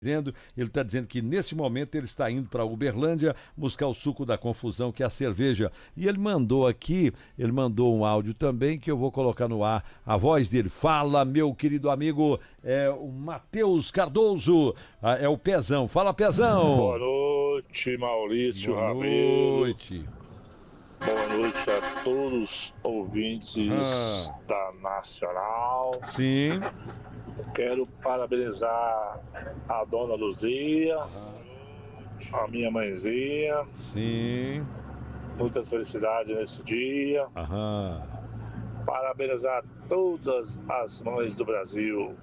Ele está dizendo que nesse momento ele está indo para Uberlândia buscar o suco da confusão, que é a cerveja. E ele mandou um áudio também que eu vou colocar no ar, a voz dele. Fala, meu querido amigo, o Matheus Cardoso, é o Pezão. Fala, Pezão. Boa noite, Maurício Rabelo. Boa noite. Boa noite a todos os ouvintes da Nacional. Sim. Quero parabenizar a dona Luzia, a minha mãezinha. Sim. Muitas felicidades nesse dia. Parabenizar todas as mães do Brasil.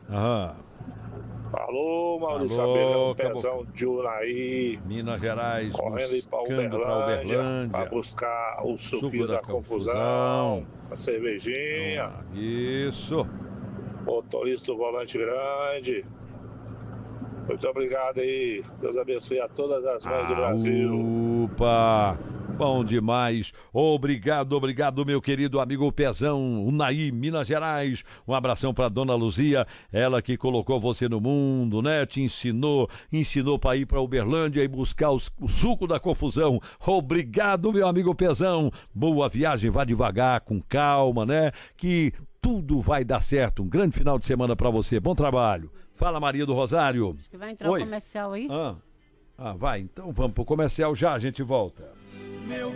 Alô, Maurício Rabelo, Pezão de Unaí, Minas Gerais, correndo aí para Uberlândia para buscar o suco da confusão, a cervejinha. Isso. Motorista do volante grande. Muito obrigado aí. Deus abençoe a todas as mães do Brasil. Opa! Bom demais. Obrigado, meu querido amigo Pezão, Unaí, Minas Gerais. Um abração pra dona Luzia, ela que colocou você no mundo, né? Te ensinou pra ir pra Uberlândia e buscar o suco da confusão. Obrigado, meu amigo Pezão. Boa viagem, vá devagar, com calma, né? Que tudo vai dar certo. Um grande final de semana pra você. Bom trabalho. Fala, Maria do Rosário. Acho que vai entrar o comercial aí. Vai. Então vamos pro comercial já, a gente volta.